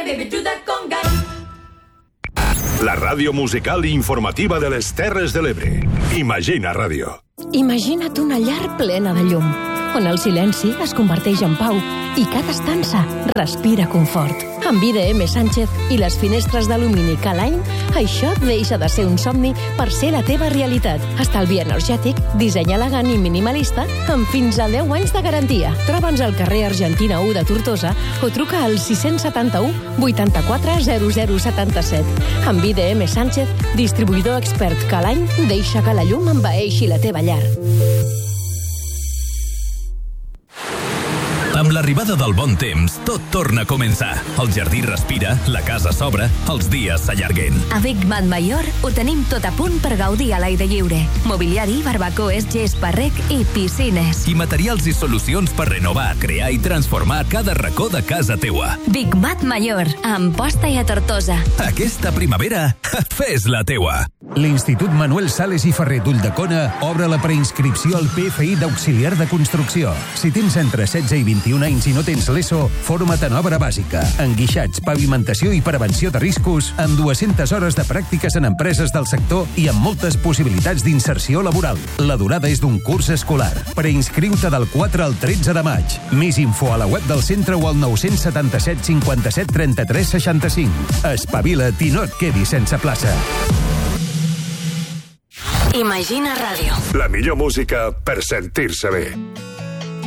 give it to the conga. La ràdio musical i informativa de les Terres de l'Ebre. Imagina Ràdio. Imagina't una llar plena de llum, on el silenci es converteix en pau i cada estança respira confort. Amb IDM Sánchez i les finestres d'alumini Cal-Any, això deixa de ser un somni per ser la teva realitat. Estalvi energètic, disseny elegant i minimalista, amb fins a 10 anys de garantia. Troba'ns al carrer Argentina 1 de Tortosa o truca al 671 84 0077. Amb IDM Sánchez, distribuïdor expert Cal-Any, deixa que la llum envaeixi la teva llar. Amb l'arribada del bon temps, tot torna a començar. El jardí respira, la casa s'obre, els dies s'allarguen. A Bigmat Mayor ho tenim tot a punt per gaudir a l'aire lliure. Mobiliari, barbacoes, gespa, rec i piscines. I materials i solucions per renovar, crear i transformar cada racó de casa teua. Bigmat Mayor, a Amposta i a Tortosa. Aquesta primavera, fes la teua. L'Institut Manuel Sales i Ferrer d'Ulldecona obre la preinscripció al PFI d'auxiliar de construcció. Si tens entre 16 i 21 anys i no tens l'ESO, forma't en obra bàsica, enguixats, pavimentació i prevenció de riscos, amb 200 hores de pràctiques en empreses del sector i amb moltes possibilitats d'inserció laboral. La durada és d'un curs escolar. Preinscriu-te del 4 al 13 de maig. Més info a la web del centre o al 977 57 33 65. Espavila't i no et quedis sense plaça. Imagina Ràdio. La millor música per sentir-se bé.